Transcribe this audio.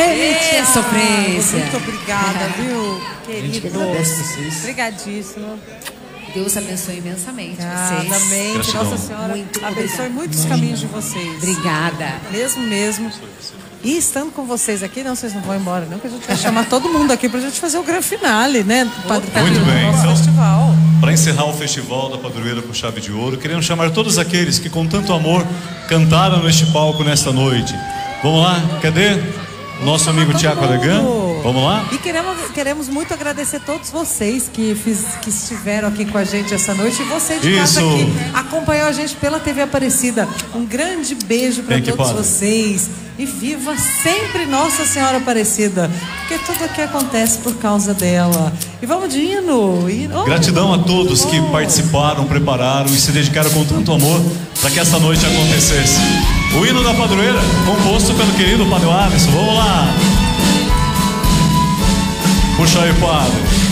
Minha sofrência. Muito obrigada, viu, querido? A gente que agradece vocês. Obrigadíssimo. Deus abençoe imensamente vocês. Amém. Que Nossa Senhora abençoe muitos caminhos de vocês. Obrigada. Mesmo. E estando com vocês aqui, não, vocês não vão embora, não, que a gente vai chamar todo mundo aqui pra gente fazer o grande finale, né? Do Padre Muito Camilo, bem, do nosso então, festival. para encerrar o festival da Padroeira com chave de ouro, queremos chamar todos aqueles que com tanto amor cantaram neste palco nesta noite. Vamos lá, cadê nosso amigo Tiago Alegan? Vamos lá? E queremos muito agradecer todos vocês que estiveram aqui com a gente essa noite. E você de casa que acompanhou a gente pela TV Aparecida. Um grande beijo para todos vocês. E viva sempre Nossa Senhora Aparecida. Porque tudo aqui acontece por causa dela. E vamos de hino. Gratidão a todos que participaram, prepararam e se dedicaram com tanto amor para que essa noite acontecesse. O hino da Padroeira, composto pelo querido Padre Alisson. Vamos lá. Puxa aí, padre.